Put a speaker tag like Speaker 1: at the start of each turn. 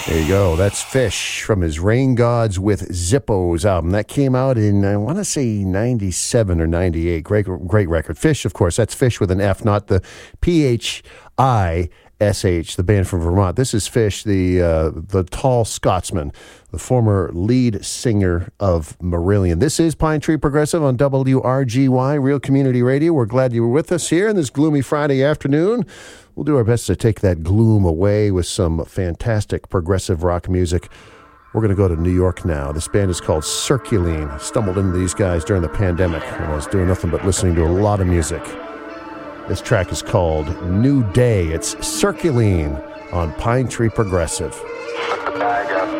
Speaker 1: There you go. That's Fish from his Rain Gods with Zippos album. That came out in, I want to say, 97 or 98. Great record. Fish, of course. That's Fish with an F, not the P-H-I-S-H, the band from Vermont. This is Fish, the tall Scotsman, the former lead singer of Marillion. This is Pine Tree Progressive on WRGY, Real Community Radio. We're glad you were with us here on this gloomy Friday afternoon. We'll do our best to take that gloom away with some fantastic progressive rock music. We're going to go to New York now. This band is called Circuline. Stumbled into these guys during the pandemic when I was doing nothing but listening to a lot of music. This track is called New Day. It's Circuline on Pine Tree Progressive.
Speaker 2: Put the bag up.